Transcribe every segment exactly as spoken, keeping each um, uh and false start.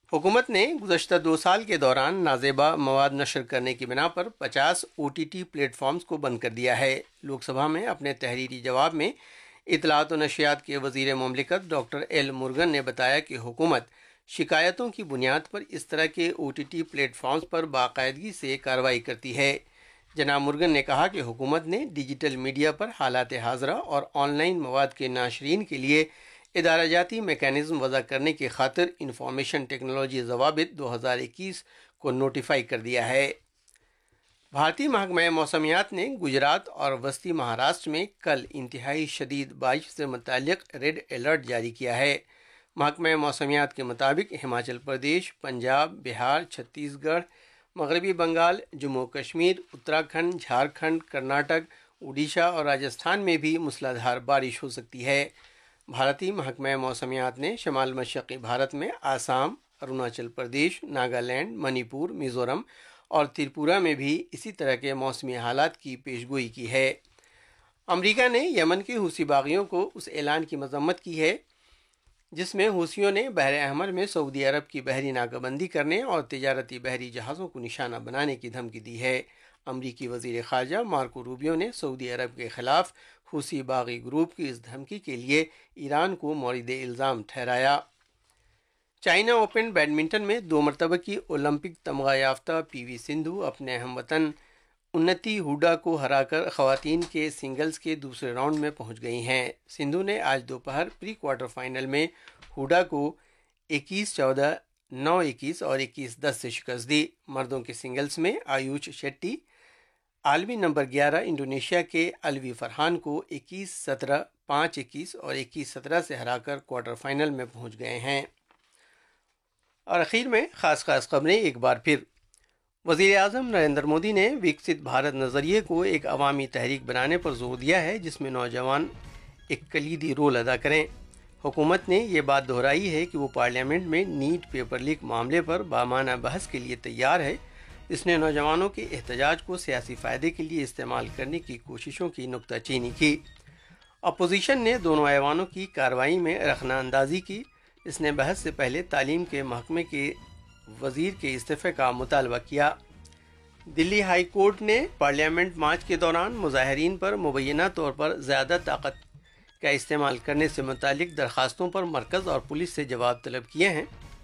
حکومت نے گزشتہ دو سال کے دوران نازیبا مواد نشر کرنے کی بنا پر پچاس O T T plate forms کو بند کر دیا ہے۔ لوک سبھا میں اپنے تحریری جواب میں اطلاعات و نشریات کے وزیر مملکت ڈاکٹر ایل مرگن نے بتایا کہ حکومت شکایتوں کی بنیاد پر اس طرح کے O T T plate forms پر باقاعدگی سے کارروائی کرتی ہے۔ جناب مرگن نے کہا کہ حکومت نے ڈیجیٹل میڈیا پر حالات حاضرہ اور آن لائن مواد کے ناشرین کے لیے ادارہ جاتی میکانزم وضع کرنے کی خاطر انفارمیشن ٹیکنالوجی ضوابط دو ہزار اکیس کو نوٹیفائی کر دیا ہے۔ بھارتی محکمہ موسمیات نے گجرات اور وسطی مہاراشٹر میں کل انتہائی شدید بارش سے متعلق ریڈ الرٹ جاری کیا ہے۔ محکمہ موسمیات کے مطابق ہماچل پردیش، پنجاب، بہار، چھتیس گڑھ، مغربی بنگال، جموں کشمیر، اتراکھنڈ، جھارکھنڈ، کرناٹک، اڈیشہ اور راجستھان میں بھی موسلا دھار بارش ہو سکتی ہے۔ بھارتی محکمہ موسمیات نے شمال مشرقی بھارت میں آسام، اروناچل پردیش، ناگالینڈ، منی پور، میزورم اور تریپورہ میں بھی اسی طرح کے موسمی حالات کی پیشگوئی کی ہے۔ امریکہ نے یمن کے حوثی باغیوں کو اس اعلان کی مذمت کی ہے جس میں حوثیوں نے بحر احمر میں سعودی عرب کی بحری ناکہ بندی کرنے اور تجارتی بحری جہازوں کو نشانہ بنانے کی دھمکی دی ہے۔ امریکی وزیر خارجہ مارکو روبیو نے سعودی عرب کے خلاف حوثی باغی گروپ کی اس دھمکی کے لیے ایران کو مورد الزام ٹھہرایا۔ چائنا اوپن بیڈمنٹن میں دو مرتبہ کی اولمپک تمغہ یافتہ پی وی سندھو اپنے ہم وطن انتی ہوڈا کو ہرا کر خواتین کے سنگلز کے دوسرے راؤنڈ میں پہنچ گئی ہیں۔ سندھو نے آج دوپہر پری کوارٹر فائنل میں ہوڈا کو اکیس چودہ، نو اکیس اور اکیس دس سے شکست دی۔ مردوں کے سنگلز میں آیوش شیٹی عالمی نمبر گیارہ انڈونیشیا کے الوی فرحان کو اکیس سترہ، پانچ اکیس اور اکیس سترہ سے ہرا کر کوارٹر فائنل میں پہنچ گئے ہیں۔ اور اخیر میں خاص خاص خبریں ایک بار پھر۔ وزیر اعظم نریندر مودی نے وکست بھارت نظریے کو ایک عوامی تحریک بنانے پر زور دیا ہے جس میں نوجوان ایک کلیدی رول ادا کریں۔ حکومت نے یہ بات دہرائی ہے کہ وہ پارلیمنٹ میں نیٹ پیپر لیک معاملے پر بامعنی بحث کے لیے تیار ہے۔ اس نے نوجوانوں کے احتجاج کو سیاسی فائدے کے لیے استعمال کرنے کی کوششوں کی نکتہ چینی کی۔ اپوزیشن نے دونوں ایوانوں کی کارروائی میں رخنہ اندازی کی۔ اس نے بحث سے پہلے تعلیم کے محکمے کے وزیر کے استعفے کا مطالبہ کیا۔ دلی ہائی کورٹ نے پارلیمنٹ مارچ کے دوران مظاہرین پر مبینہ طور پر زیادہ طاقت کا استعمال کرنے سے متعلق درخواستوں پر مرکز اور پولیس سے جواب طلب کیے ہیں۔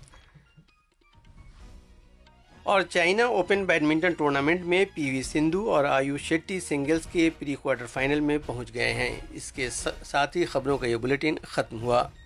اور چائنا اوپن بیڈمنٹن ٹورنامنٹ میں پی وی سندھو اور آیوش شیٹی سنگلز کے پری کوارٹر فائنل میں پہنچ گئے ہیں۔ اس کے ساتھ ہی خبروں کا یہ بلیٹن ختم ہوا۔